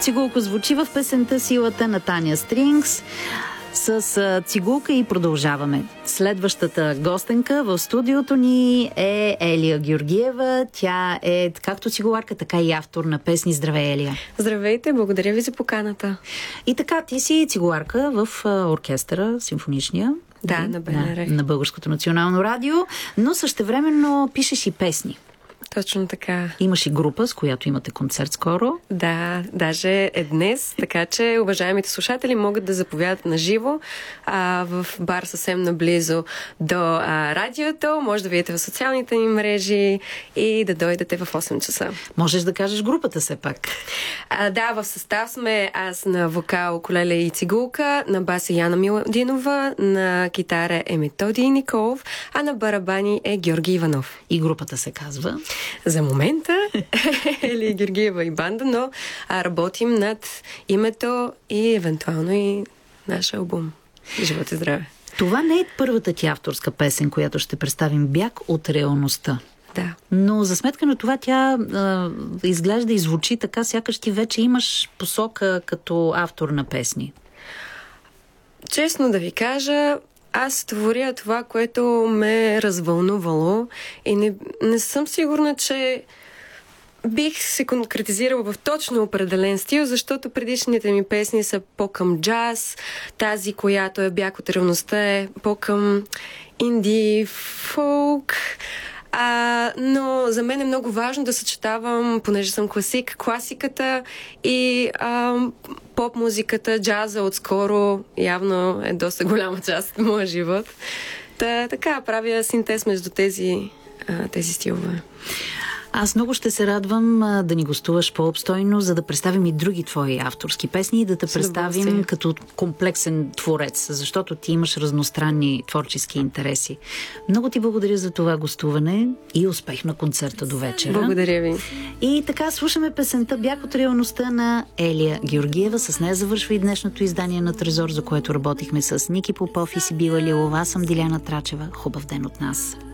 Цигулко звучи в песента "Силата" на Таня Стрингс. С цигулка и продължаваме. Следващата гостенка в студиото ни е Елия Георгиева. Тя е както цигуларка, така и автор на песни. Здравей, Елия! Здравейте, благодаря ви за поканата. И така, ти си цигуларка в оркестъра, симфоничния. Да, на БНР. На Българското национално радио, но същевременно пишеш и песни. Точно така. Имаш и група, с която имате концерт скоро. Да, даже е днес, така че уважаемите слушатели могат да заповядат на живо в бар съвсем наблизо до радиото. Може да видите в социалните ни мрежи и да дойдете в 8 часа. Можеш да кажеш групата все пак. Да, в състав сме аз на вокал, укулеле и цигулка, на бас е Яна Миладинова, на китара е Методий Николов, а на барабани е Георги Иванов. И групата се казва? За момента Елия Георгиева и банда, но работим над името и евентуално и наш албум. Живот и здраве! Това не е първата ти авторска песен, която ще представим, "Бяг от реалността". Да. Но за сметка на това тя изглежда и звучи така, сякаш ти вече имаш посока като автор на песни. Честно да ви кажа, аз творя това, което ме е развълнувало и не съм сигурна, че бих се конкретизирала в точно определен стил, защото предишните ми песни са по-към джаз, тази, която е "Бяг от реалността", е по-към инди, фолк. Но за мен е много важно да съчетавам, понеже съм класиката и поп-музиката, джаза отскоро явно е доста голяма част от моя живот. Така правя синтез между тези стилове. Аз много ще се радвам да ни гостуваш по-обстойно, за да представим и други твои авторски песни и да те представим като комплексен творец, защото ти имаш разностранни творчески интереси. Много ти благодаря за това гостуване и успех на концерта до вечера. Благодаря ви. И така слушаме песента "Бяг от реалността" на Елия Георгиева. С нея завършва и днешното издание на Трезор, за което работихме с Ники Попов и Сибила Лилова. Аз съм Диляна Трачева. Хубав ден от нас!